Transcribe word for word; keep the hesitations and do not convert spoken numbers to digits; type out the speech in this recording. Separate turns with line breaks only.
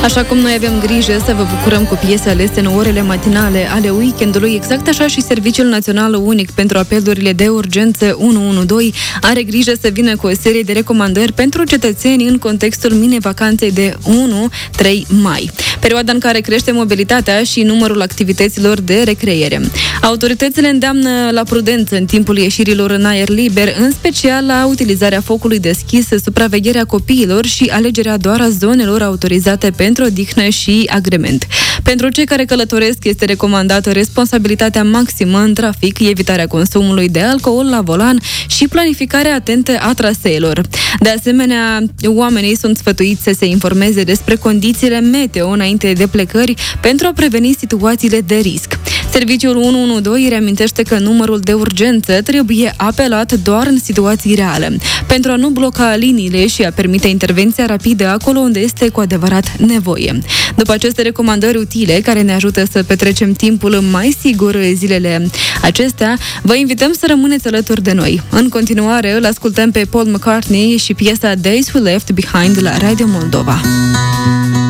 Așa cum noi avem grijă să vă bucurăm cu piese alese în orele matinale ale weekendului, exact așa și Serviciul Național Unic pentru Apelurile de Urgență unu unu doi are grijă să vină cu o serie de recomandări pentru cetățeni în contextul mini-vacanței de unu trei mai, perioada în care crește mobilitatea și numărul activităților de recreere. Autoritățile îndeamnă la prudență în timpul ieșirilor în aer liber, în special la utilizarea focului deschis, supravegherea copiilor și alegerea doar a zonelor autorizate pentru odihnă și agrement. Pentru cei care călătoresc este recomandată responsabilitatea maximă în trafic, evitarea consumului de alcool la volan și planificarea atentă a traseelor. De asemenea, oamenii sunt sfătuiți să se informeze despre condițiile meteo înainte de plecări pentru a preveni situațiile de risc. Serviciul unu unu doi reamintește că numărul de urgență trebuie apelat doar în situații reale, pentru a nu bloca liniile și a permite intervenția rapidă acolo unde este cu adevărat nevoie. După aceste recomandări utile, care ne ajută să petrecem timpul mai sigur zilele acestea, vă invităm să rămâneți alături de noi. În continuare, îl ascultăm pe Paul McCartney și piesa Days We Left Behind la Radio Moldova.